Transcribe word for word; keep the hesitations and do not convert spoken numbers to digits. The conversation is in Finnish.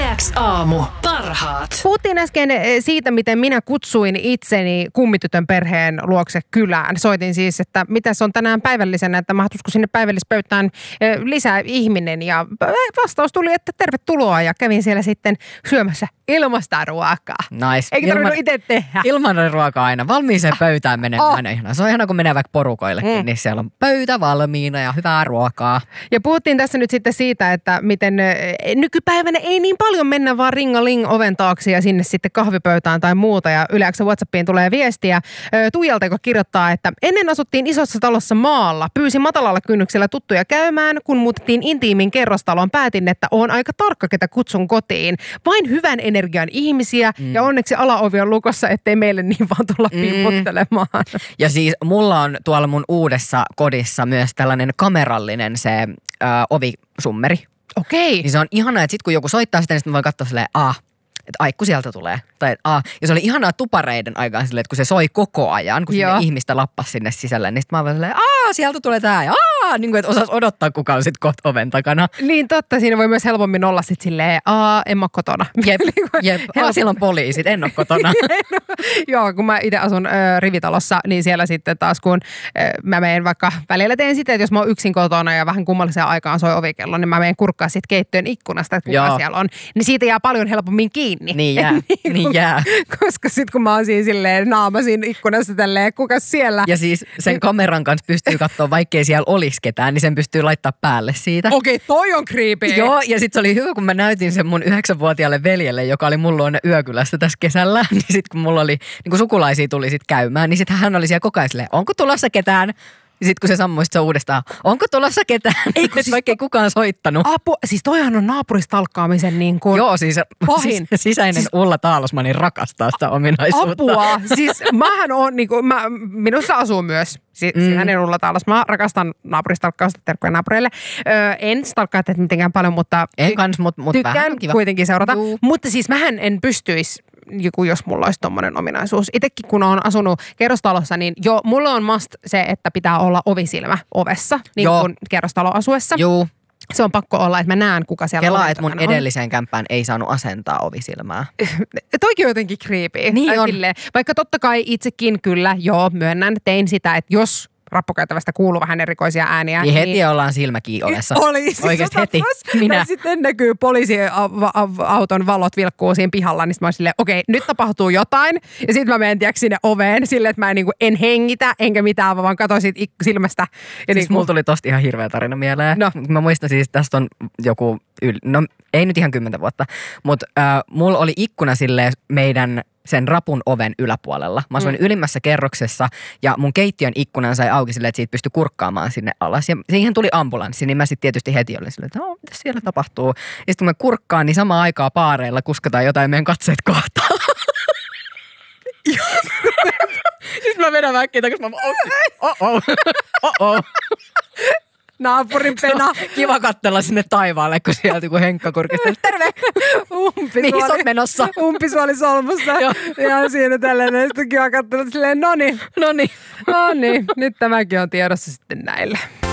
X-aamu. Parhaat. Puhuttiin äsken siitä, miten minä kutsuin itseni kummitytön perheen luokse kylään. Soitin siis, että mitä se on tänään päivällisenä, että mahtuisiko sinne päivällispöytään lisää ihminen. Ja vastaus tuli, että tervetuloa, ja kävin siellä sitten syömässä ilmasta ruokaa. Nice. Eikä tarvinnut itse tehdä. Ilman ruokaa aina. Valmiiseen pöytään menee Oh. aina ihana. Se on ihana, kun menee vaikka porukoillekin, mm. niin siellä on pöytä valmiina ja hyvää ruokaa. Ja puhuttiin tässä nyt sitten siitä, että miten nykypäivänä ei niin paljon mennä vaan ringaling oven taakse ja sinne sitten kahvipöytään tai muuta. Ja yleensä WhatsAppiin tulee viestiä Tuijalta, joka kirjoittaa, että ennen asuttiin isossa talossa maalla. Pyysin matalalla kynnyksellä tuttuja käymään. Kun muutettiin intiimin kerrostaloon, päätin, että on aika tarkka, ketä kutsun kotiin. Vain hyvän energian ihmisiä mm. ja onneksi alaovi on lukossa, ettei meille niin vaan tulla pimputtelemaan. Mm. Ja siis mulla on tuolla mun uudessa kodissa myös tällainen kamerallinen se ö, ovisummeri. Okei. Niin se on ihanaa, että sit kun joku soittaa sitä, niin sitten voi katsoa silleen, aah, että aikku sieltä tulee. Tai aah. Ja se oli ihanaa tupareiden aikaan silleen, että kun se soi koko ajan, kun sinne ihmistä lappasi sinne sisälle, niin sitten mä oon silleen, aah, sieltä tulee tää. Ja aah, niin kuin, että osas odottaa, kuka on sitten kohta oven takana. Niin totta, siinä voi myös helpommin olla sitten silleen, aah, en mä ole kotona. Jep, jep. Aah, siellä on poliisit, en ole kotona. Joo, kun mä itse asun ö, rivitalossa, niin siellä sitten taas kun ö, mä menen vaikka välillä teen sitä, että jos mä oon yksin kotona ja vähän kummalliseen aikaan soi ovikello, niin mä menen kurkkaa sitten keittiön ikkunasta, että kuka Joo. siellä on. Niin siitä jää paljon helpommin kiinni. Niin jää, niin, niin jää. Koska sitten kun mä oon siinä silleen naama siinä ikkunassa tälleen, kuka siellä. Ja siis sen kameran kanssa pystyy katsoa, vaikkei siellä olisi ketään, niin sen pystyy laittaa päälle siitä. Okei, okay, toi on creepy. Joo, ja sitten se oli hyvä, kun mä näytin sen mun yhdeksänvuotiaalle veljelle, joka oli mulla luona yökylässä tässä kesällä. Niin sitten kun mulla oli, niin kun sukulaisia tuli sitten käymään, niin sitten hän oli siellä koko ajan silleen, onko tulossa ketään? Ja sitten kun se sammui se uudestaan, onko tulossa ketään? Ei, siis vaikka ei kukaan soittanut. Apu, siis toihan on naapuristalkkaamisen niin kuin Joo, siis, pahin. siis sisäinen siis, Ulla Taalosmanin rakastaa sitä ominaisuutta. Apua. Siis mähän on, niin kuin, mä, minussa asuu myös si, mm. sisäinen Ulla Taalos. Mä rakastan naapuristalkkausta, terkkuja naapureille. Öö, en stalkkaa tätä mitenkään paljon, mutta en kans, mut, mut tykkään vähän kiva. Kuitenkin seurata. Juu. Mutta siis mähän en pystyisi, joku, jos mulla olisi tommonen ominaisuus. Itsekin kun on asunut kerrostalossa, niin jo mulla on must se, että pitää olla ovisilmä ovessa, niin Joo. kuin kerrostaloasuessa. Joo. Se on pakko olla, että mä näen, kuka siellä Kelaa, on. että mun edelliseen kämppään ei saanut asentaa ovisilmää. Toikin on jotenkin creepy. Niin on. Silleen, vaikka totta kai itsekin kyllä, joo, myönnän, tein sitä, että jos rappukäytävästä kuuluu vähän erikoisia ääniä. Niin heti niin ollaan silmäkiin ovessa. Oli siis oikeasti heti. Minä. Sitten näkyy poliisiauton valot vilkkuu siinä pihalla, niin mä oon silleen, okei, nyt tapahtuu jotain. Ja sitten mä menen tiedätkö sinne oveen silleen, että mä en, niin kuin, en hengitä, enkä mitään, vaan katsoin siitä silmästä. Ja siis niin kuin, mulla tuli tosta ihan hirveä tarina mieleen. No. Mä muistan siis, tästä on joku, yl... no ei nyt ihan kymmentä vuotta, mutta äh, mulla oli ikkuna silleen meidän sen rapun oven yläpuolella. Mä asuin mm. ylimmässä kerroksessa ja mun keittiön ikkunan sai auki silleen, että siitä pystyi kurkkaamaan sinne alas. Ja siihen tuli ambulanssi, niin mä sitten tietysti heti olin silleen, että no, mitä siellä tapahtuu? Ja sitten kun mä kurkkaan, niin samaan aikaan paareilla kuskataan jotain meidän katseet kohtaa. Sitten mä vedän väkkiä takaisin, mä oh-oh, oh-oh. naapurin pena. No, kiva katsella sinne taivaalle, kun sieltä kun Henkka kurkistaa. Terve! Mihin sä oot menossa? Umpisuoli solmussa. Ja siinä tällainen. Sitten kiva katsella silleen, noni. Noni. Noni. Nyt tämäkin on tiedossa sitten näille.